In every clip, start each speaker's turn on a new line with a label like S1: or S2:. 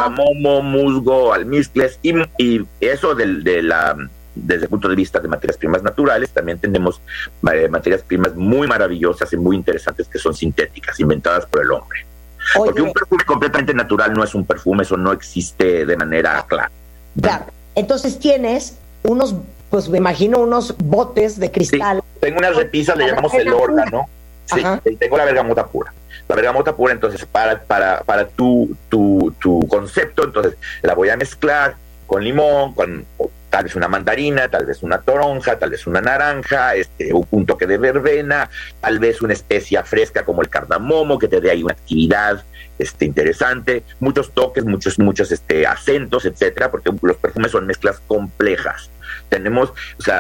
S1: cardamomo, musgo, almizcles, y eso desde el punto de vista de materias primas naturales. También tenemos materias primas muy maravillosas y muy interesantes que son sintéticas, inventadas por el hombre. Porque un perfume completamente natural no es un perfume, eso no existe de manera clara.
S2: Claro, entonces tienes unos, pues me imagino unos botes de cristal.
S1: Sí, tengo unas repisas, le llamamos el órgano. Sí, tengo la bergamota pura. La bergamota pura, entonces, para tu concepto, entonces la voy a mezclar con limón, con tal vez una mandarina, tal vez una toronja, tal vez una naranja, un toque de verbena, tal vez una especia fresca como el cardamomo, que te dé ahí una actividad interesante, muchos toques, muchos acentos, etcétera, porque los perfumes son mezclas complejas. Tenemos,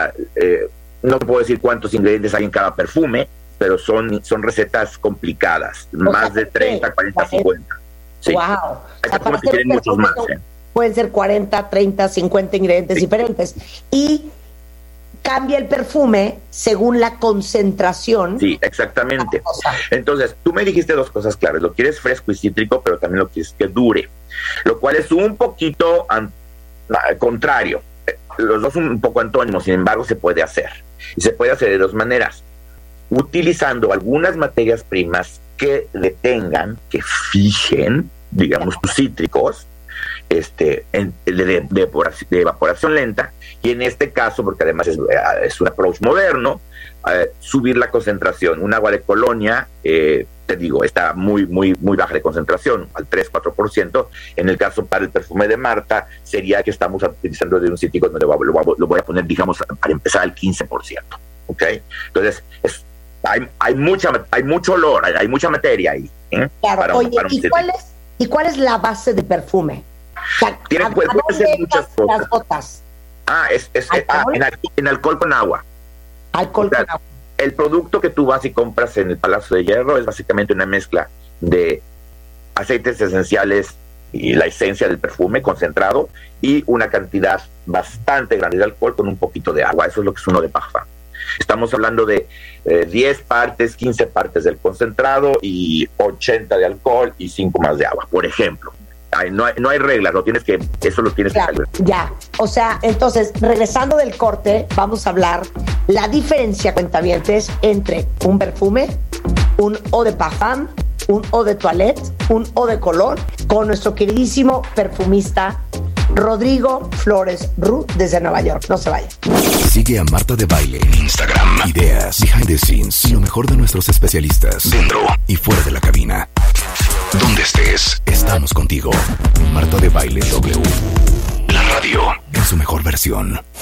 S1: no puedo decir cuántos ingredientes hay en cada perfume, pero son recetas complicadas, más de 30, 40, 50. Sí.
S2: ¡Wow!
S1: Hay perfumes que tienen muchos más,
S2: Pueden ser 40, 30, 50 ingredientes diferentes. Y cambia el perfume según la concentración.
S1: Sí, exactamente. Entonces, tú me dijiste dos cosas claras. Lo quieres fresco y cítrico, pero también lo quieres que dure. Lo cual es un poquito al contrario. Los dos son un poco antónimos, sin embargo, se puede hacer. Y se puede hacer de dos maneras. Utilizando algunas materias primas que detengan, que fijen, digamos, tus cítricos, de evaporación lenta, y en este caso, porque además es un approach moderno, subir la concentración. Un agua de colonia, te digo, está muy baja de concentración, al 3-4%. En el caso para el perfume de Marta, sería que estamos utilizando de un cítrico donde lo voy a poner, digamos, para empezar al 15%. ¿Ok? Entonces, hay mucho olor, hay mucha materia ahí.
S2: Claro, ¿y cuál es la base de perfume? O sea,
S1: puede ser muchas cosas.
S2: Las gotas.
S1: En alcohol con agua.
S2: Alcohol con agua.
S1: El producto que tú vas y compras en el Palacio de Hierro es básicamente una mezcla de aceites esenciales y la esencia del perfume concentrado y una cantidad bastante grande de alcohol con un poquito de agua. Eso es lo que es uno de parfum. Estamos hablando de 10 partes, 15 partes del concentrado y 80 de alcohol y 5 más de agua, por ejemplo. No hay reglas, eso lo tienes que saber.
S2: Ya, o sea, entonces, regresando del corte, vamos a hablar la diferencia, cuentavientes, entre un perfume, un eau de parfum, un eau de toilette, un eau de color, con nuestro queridísimo perfumista Rodrigo Flores Ru desde Nueva York. No se vayan.
S3: Sigue a Marta de Baile en Instagram. Ideas, behind the scenes y lo mejor de nuestros especialistas dentro y fuera de la cabina. Donde estés, estamos contigo. Marta de Baile W. La radio en su mejor versión.